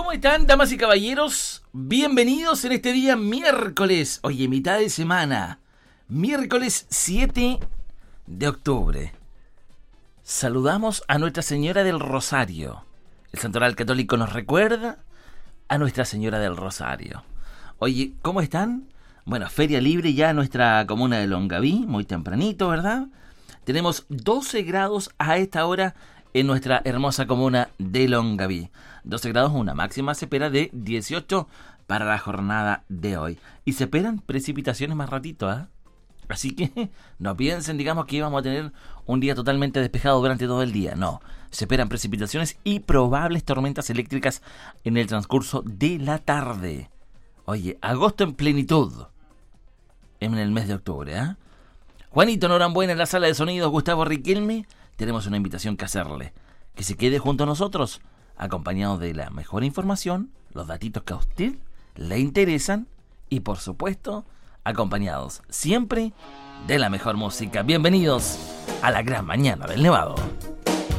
¿Cómo están, damas y caballeros? Bienvenidos en este día miércoles, oye, mitad de semana, miércoles 7 de octubre. Saludamos a Nuestra Señora del Rosario. El Santoral Católico nos recuerda a Nuestra Señora del Rosario. Oye, ¿cómo están? Bueno, feria libre ya en nuestra comuna de Longaví, muy tempranito, ¿verdad? Tenemos 12 grados a esta hora en nuestra hermosa comuna de Longaví. 12 grados, una máxima se espera de 18 para la jornada de hoy. Y se esperan precipitaciones más ratito, ¿eh? Así que no piensen, digamos, que íbamos a tener un día totalmente despejado durante todo el día. No, se esperan precipitaciones y probables tormentas eléctricas en el transcurso de la tarde. Oye, agosto en plenitud en el mes de octubre, ¿eh? Juanito Norambuena en la sala de sonidos, Gustavo Riquelme, tenemos una invitación que hacerle. Que se quede junto a nosotros, acompañado de la mejor información, los datitos que a usted le interesan y, por supuesto, acompañados siempre de la mejor música. Bienvenidos a la gran mañana del Nevado.